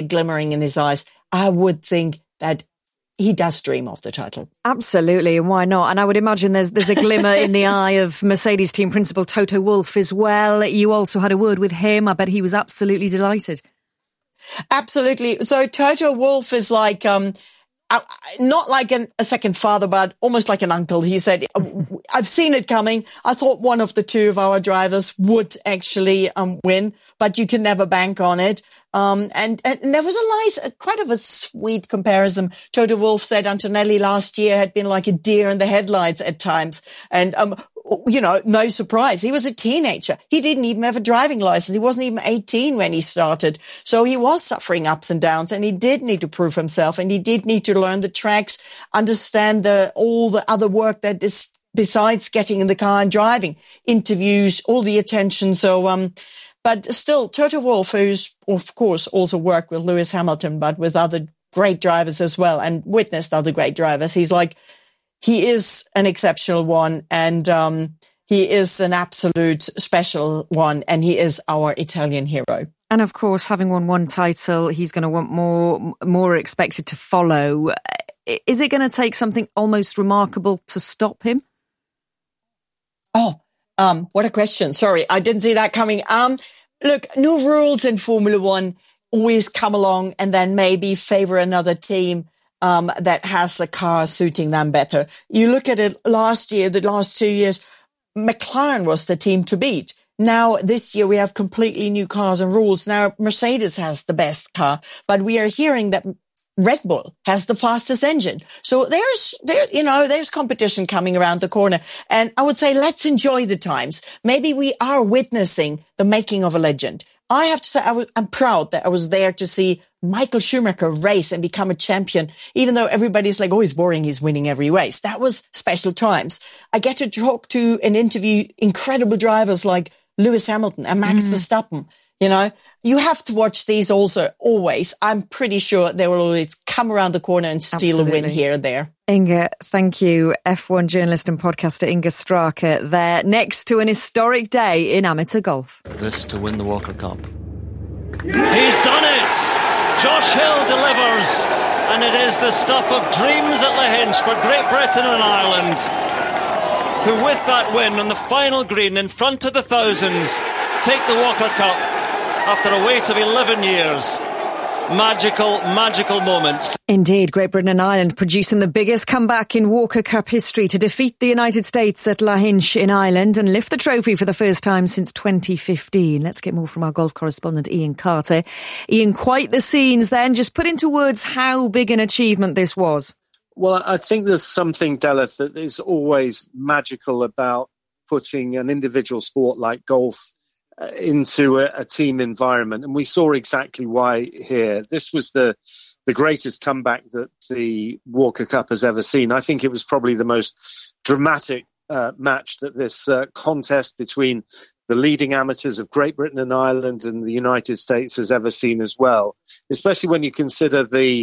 glimmering in his eyes, I would think that he does dream of the title. Absolutely, and why not? And I would imagine there's a glimmer in the eye of Mercedes team principal Toto Wolff as well. You also had a word with him. I bet he was absolutely delighted. Absolutely. So Toto Wolff is like, not like a second father, but almost like an uncle. He said, I've seen it coming. I thought one of the two of our drivers would actually win, but you can never bank on it. And there was quite of a sweet comparison. Toto Wolff said Antonelli last year had been like a deer in the headlights at times. And, no surprise. He was a teenager. He didn't even have a driving license. He wasn't even 18 when he started. So he was suffering ups and downs, and he did need to prove himself, and he did need to learn the tracks, understand all the other work that is besides getting in the car and driving, interviews, all the attention. So, but still, Toto Wolff, who's, of course, also worked with Lewis Hamilton, but with other great drivers as well, and witnessed other great drivers, he is an exceptional one, and he is an absolute special one, and he is our Italian hero. And of course, having won one title, he's going to want more expected to follow. Is it going to take something almost remarkable to stop him? What a question. Sorry, I didn't see that coming. Look, new rules in Formula One always come along and then maybe favor another team that has a car suiting them better. You look at it last year, the last 2 years, McLaren was the team to beat. Now, this year, we have completely new cars and rules. Now, Mercedes has the best car, but we are hearing that Red Bull has the fastest engine. So there's competition coming around the corner. And I would say, let's enjoy the times. Maybe we are witnessing the making of a legend. I have to say, I'm proud that I was there to see Michael Schumacher race and become a champion, even though everybody's like, oh, he's boring, he's winning every race. That was special times. I get to talk to and interview incredible drivers like Lewis Hamilton and Max Verstappen. You have to watch these also, always. I'm pretty sure they will always come around the corner and steal a win here and there. Inga, thank you. F1 journalist and podcaster Inga Straka there, next to an historic day in amateur golf. This to win the Walker Cup. He's done it! Josh Hill delivers, and it is the stuff of dreams at Lahinch for Great Britain and Ireland, who with that win on the final green in front of the thousands take the Walker Cup after a wait of 11 years. Magical moments. Indeed, Great Britain and Ireland producing the biggest comeback in Walker Cup history to defeat the United States at Lahinch in Ireland and lift the trophy for the first time since 2015. Let's get more from our golf correspondent Ian Carter. Ian, quite the scenes then. Just put into words how big an achievement this was. Well, I think there's something, Delith, that is always magical about putting an individual sport like golf into a team environment. And we saw exactly why here. This was the greatest comeback that the Walker Cup has ever seen. I think it was probably the most dramatic match that this contest between the leading amateurs of Great Britain and Ireland and the United States has ever seen as well, especially when you consider the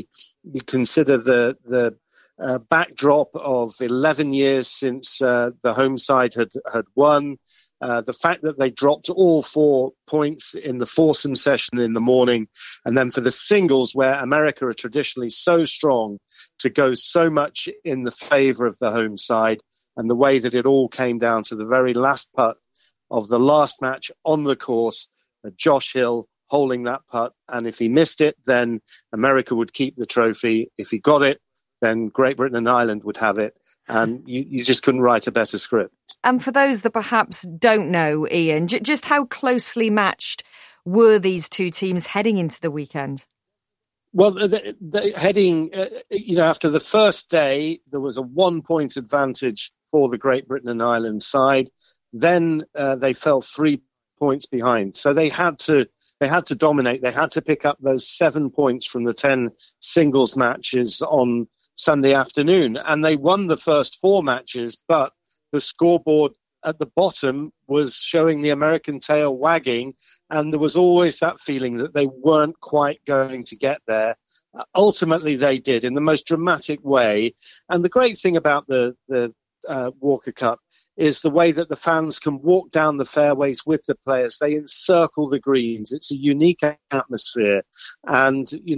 backdrop of 11 years since the home side had won. The fact that they dropped all 4 points in the foursome session in the morning, and then for the singles, where America are traditionally so strong, to go so much in the favour of the home side, and the way that it all came down to the very last putt of the last match on the course, Josh Hill holding that putt, and if he missed it, then America would keep the trophy. If he got it, then Great Britain and Ireland would have it. And you just couldn't write a better script. And for those that perhaps don't know, Ian, just how closely matched were these two teams heading into the weekend? Well, heading, after the first day, there was a 1 point advantage for the Great Britain and Ireland side. Then they fell 3 points behind. So they had to dominate. They had to pick up those 7 points from the 10 singles matches on Sunday afternoon. And they won the first 4 matches, but the scoreboard at the bottom was showing the American tail wagging, and there was always that feeling that they weren't quite going to get there. Ultimately, they did in the most dramatic way. And the great thing about the Walker Cup is the way that the fans can walk down the fairways with the players. They encircle the greens. It's a unique atmosphere. And,